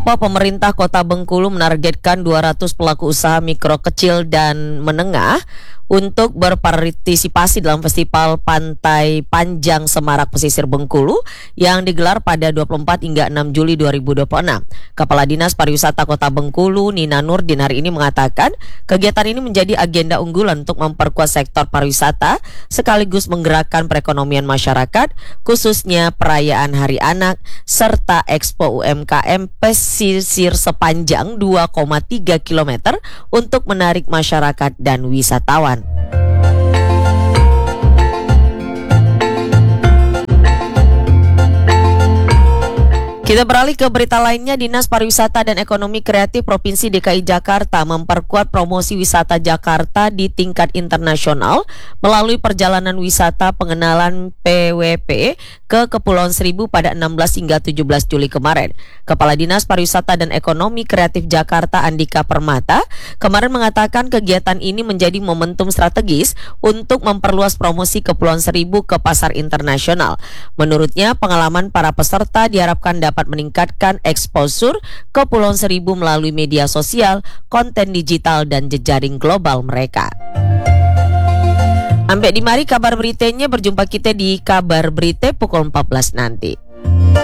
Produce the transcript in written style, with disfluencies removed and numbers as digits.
Pemerintah Kota Bengkulu menargetkan 200 pelaku usaha mikro kecil dan menengah untuk berpartisipasi dalam Festival Pantai Panjang Semarak Pesisir Bengkulu yang digelar pada 24 hingga 6 Juli 2026. Kepala Dinas Pariwisata Kota Bengkulu, Nina Nurdin, hari ini mengatakan kegiatan ini menjadi agenda unggulan untuk memperkuat sektor pariwisata sekaligus menggerakkan perekonomian masyarakat, khususnya perayaan Hari Anak serta Expo UMKM pesisir sepanjang 2,3 km untuk menarik masyarakat dan wisatawan. Kita beralih ke berita lainnya. Dinas Pariwisata dan Ekonomi Kreatif Provinsi DKI Jakarta memperkuat promosi wisata Jakarta di tingkat internasional melalui perjalanan wisata pengenalan PWP ke Kepulauan Seribu pada 16 hingga 17 Juli kemarin. Kepala Dinas Pariwisata dan Ekonomi Kreatif Jakarta, Andika Permata, kemarin mengatakan kegiatan ini menjadi momentum strategis untuk memperluas promosi Kepulauan Seribu ke pasar internasional. Menurutnya, pengalaman para peserta diharapkan dapat meningkatkan exposure Kepulauan Seribu melalui media sosial, konten digital, dan jejaring global mereka. Sampai di mari kabar beritanya, berjumpa kita di kabar berita pukul 14 nanti.